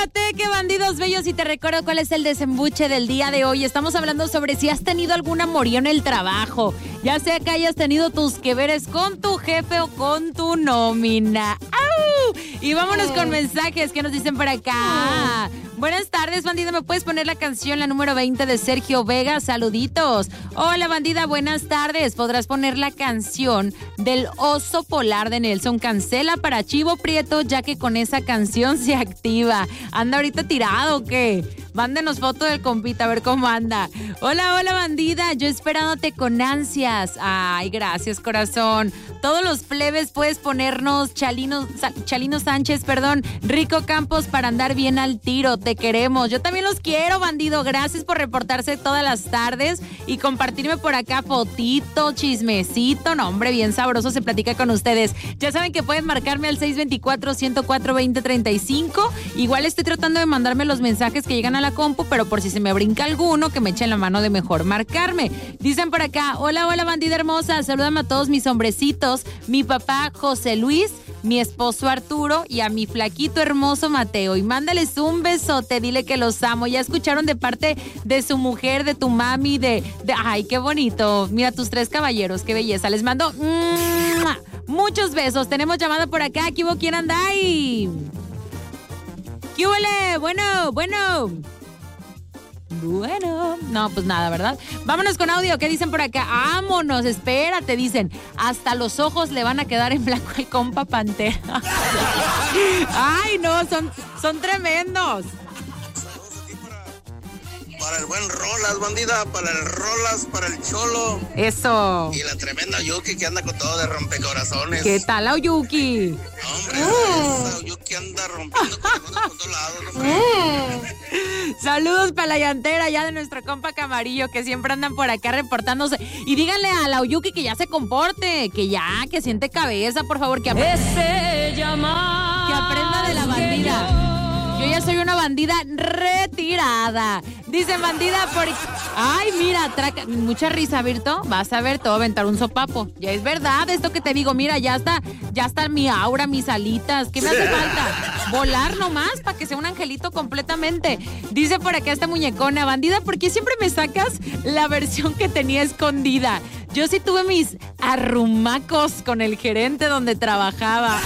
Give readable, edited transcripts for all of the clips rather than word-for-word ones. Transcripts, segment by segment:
Fíjate que bandidos bellos, y te recuerdo cuál es el desembuche del día de hoy. Estamos hablando sobre si has tenido algún amorío en el trabajo, ya sea que hayas tenido tus que veres con tu jefe o con tu nómina. ¡Au! Y vámonos con mensajes que nos dicen por acá. Buenas tardes, bandida. ¿Me puedes poner la canción, la número 20 de Sergio Vega? Saluditos. Hola, bandida. Buenas tardes. ¿Podrás poner la canción del oso polar de Nelson Cancela para Chivo Prieto, ya que con esa canción se activa? ¿Anda ahorita tirado o qué? Mándenos foto del compita, a ver cómo anda. Hola, hola, bandida. Yo esperándote con ansias. Ay, gracias, corazón. Todos los plebes puedes ponernos Chalino Sánchez, Rico Campos para andar bien al tiro. Te queremos. Yo también los quiero, bandido. Gracias por reportarse todas las tardes y compartirme por acá fotito, chismecito. No, hombre, bien sabroso se platica con ustedes. Ya saben que pueden marcarme al 624-104-2035. Igual estoy tratando de mandarme los mensajes que llegan a la compu, pero por si se me brinca alguno, que me echen la mano de mejor marcarme. Dicen por acá, hola, hola, bandida hermosa. Salúdame a todos mis hombrecitos, mi papá José Luis, mi esposo Arturo y a mi flaquito hermoso Mateo. Y mándales un besote, dile que los amo. Ya escucharon de parte de su mujer, de tu mami, ay, qué bonito. Mira, tus 3 caballeros, qué belleza. Les mando muchos besos. Tenemos llamada por acá. ¿Qué hubo? ¿Quién anda ahí? ¿Qué huele? Bueno. No, pues nada, ¿verdad? Vámonos con audio. ¿Qué dicen por acá? ¡Vámonos! Espérate, dicen. Hasta los ojos le van a quedar en blanco al compa Pantera. ¡Ay, no! Son tremendos. Para el buen Rolas, bandida, para el Rolas, para el Cholo. Eso. Y la tremenda Oyuki que anda con todo de rompecorazones. ¿Qué tal la Oyuki? Hombre, esa Oyuki anda rompiendo corazones por todos lados. Saludos para la llantera ya de nuestro compa Camarillo, que siempre andan por acá reportándose. Y díganle a la Oyuki que ya se comporte, que siente cabeza, por favor, que aprenda de la bandida. Yo ya soy una bandida retirada. Dice bandida por... Ay, mira, mucha risa, Virto. Vas a ver, te voy a aventar un sopapo. Ya es verdad esto que te digo. Mira, ya está mi aura, mis alitas. ¿Qué me hace falta? Volar nomás para que sea un angelito completamente. Dice por acá esta muñecona, bandida, ¿por qué siempre me sacas la versión que tenía escondida? Yo sí tuve mis arrumacos con el gerente donde trabajaba.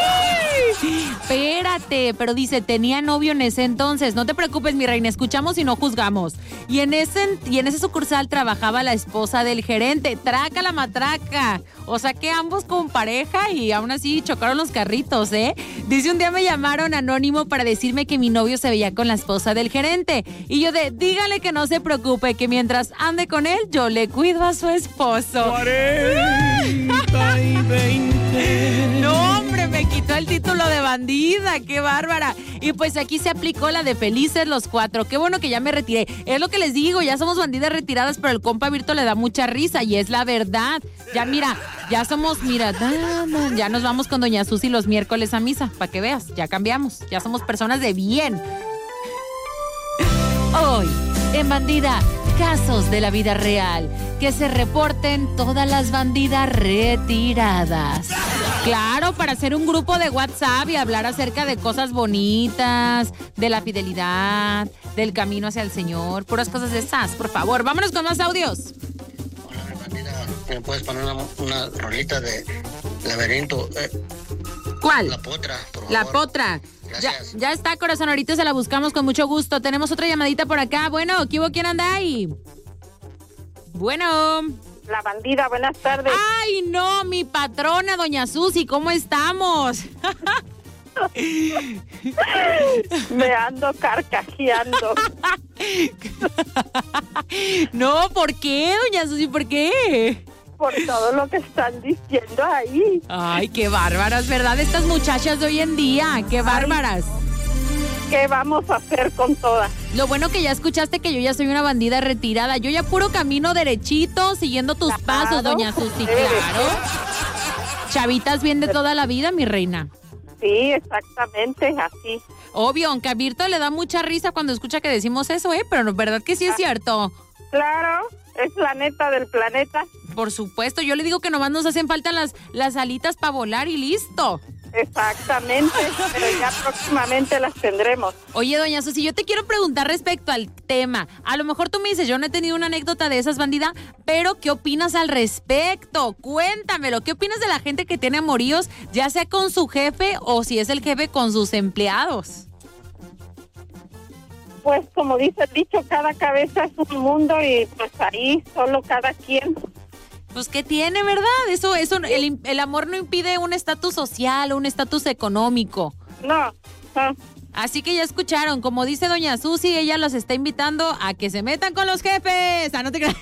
Espérate, pero dice, tenía novio en ese entonces. No te preocupes, mi reina, escuchamos y no juzgamos. Y en ese sucursal trabajaba la esposa del gerente. Traca la matraca. O sea que ambos con pareja y aún así chocaron los carritos, ¿eh? Dice, un día me llamaron anónimo para decirme que mi novio se veía con la esposa del gerente. Y yo dígale que no se preocupe, que mientras ande con él, yo le cuido a su esposo. 40 y 20. No, hombre, me quitó el título de bandida, qué bárbara. Y pues aquí se aplicó la de felices los 4. Qué bueno que ya me retiré. Es lo que les digo, ya somos bandidas retiradas, pero el compa Virto le da mucha risa y es la verdad. Ya mira, ya somos, ya nos vamos con doña Susi los miércoles a misa, para que veas, ya cambiamos, ya somos personas de bien. Hoy, en Bandida, casos de la vida real, que se reporten todas las bandidas retiradas. Claro, para hacer un grupo de WhatsApp y hablar acerca de cosas bonitas, de la fidelidad, del camino hacia el Señor, puras cosas de esas, por favor. Vámonos con más audios. Hola, bandida, ¿me puedes poner una rolita de Laberinto? ¿Cuál? La Potra, por favor. La Potra. Ya está, corazón, ahorita se la buscamos con mucho gusto. Tenemos otra llamadita por acá. Bueno, ¿qué hubo? ¿Quién anda ahí? Bueno. La bandida, buenas tardes. Ay, no, mi patrona, doña Susi, ¿cómo estamos? Me ando carcajeando. No, ¿por qué, doña Susi? ¿Por qué? Por todo lo que están diciendo ahí. Ay, qué bárbaras, ¿verdad? Estas muchachas de hoy en día, qué bárbaras. ¿Qué vamos a hacer con todas? Lo bueno que ya escuchaste que yo ya soy una bandida retirada. Yo ya puro camino derechito, siguiendo tus pasos, doña Susi, claro. Chavitas bien de toda la vida, mi reina. Sí, exactamente, así. Obvio, aunque a Virto le da mucha risa cuando escucha que decimos eso, pero ¿verdad que sí es cierto? Claro, es la neta del planeta. Por supuesto, yo le digo que nomás nos hacen falta las alitas para volar y listo. Exactamente, pero ya próximamente las tendremos. Oye, doña Susi, yo te quiero preguntar respecto al tema. A lo mejor tú me dices, yo no he tenido una anécdota de esas, bandida, pero ¿qué opinas al respecto? Cuéntamelo. ¿Qué opinas de la gente que tiene amoríos, ya sea con su jefe o si es el jefe con sus empleados? Pues como dice el dicho, cada cabeza es un mundo y pues ahí solo cada quien. Pues ¿qué tiene, verdad? Eso, el amor no impide un estatus social o un estatus económico. No. Así que ya escucharon, como dice doña Susi, ella los está invitando a que se metan con los jefes. No te creas.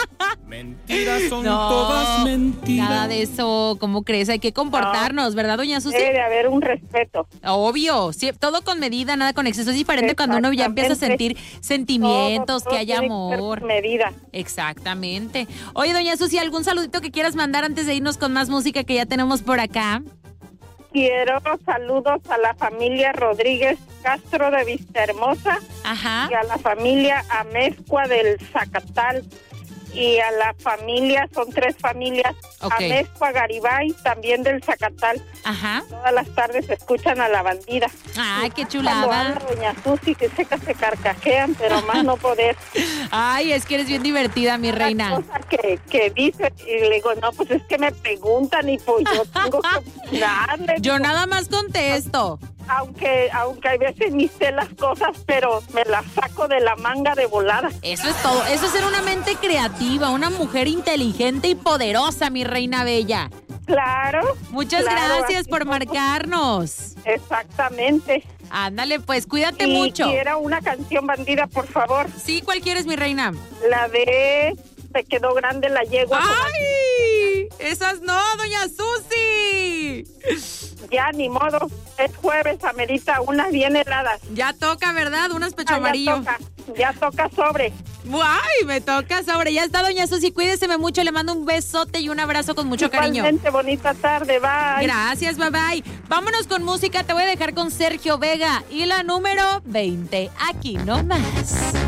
Mentiras son todas mentiras. Nada de eso, ¿cómo crees? Hay que comportarnos, ¿verdad, doña Susi? Debe de haber un respeto. Obvio, sí, todo con medida, nada con exceso. Es diferente cuando uno ya empieza a sentir sentimientos, todo que haya tiene que ser amor. con medida. Exactamente. Oye, doña Susi, ¿algún saludito que quieras mandar antes de irnos con más música que ya tenemos por acá? Quiero saludos a la familia Rodríguez Castro de Vistahermosa. Ajá. Y a la familia Amezcua del Zacatal. Y a la familia, son 3 familias, Ok. Amezcua, Garibay, también del Zacatal. Ajá. Todas las tardes escuchan a la bandida. Ay, qué Cuando chulada. habla doña Susi, que se carcajean, pero más no poder. Ay, es que eres bien divertida, mi reina. Una cosa que dice, y le digo, no, pues es que me preguntan y pues yo tengo que opinarle. Yo nada más contesto. Aunque hay veces ni sé las cosas, pero me las saco de la manga de volada. Eso es todo. Eso es ser una mente creativa, una mujer inteligente y poderosa, mi reina bella. Claro. Muchas claro, gracias así por somos. marcarnos. Exactamente. Ándale, pues cuídate Y mucho. quiero una canción, bandida, por favor. Sí, ¿cuál quieres, mi reina? La de Se quedó grande la yegua. ¡Ay! Esas no, doña Susi. Ya, ni modo. Es jueves, amerita unas bien heladas. Ya toca, ¿verdad? Unas pecho Ah, amarillo. ya toca sobre. ¡Ay! Me toca sobre. Ya está, doña Susi. Cuídeseme mucho. Le mando un besote y un abrazo con mucho cariño. Igualmente, bonita tarde. Bye. Gracias, bye bye. Vámonos con música. Te voy a dejar con Sergio Vega y la número 20. Aquí nomás.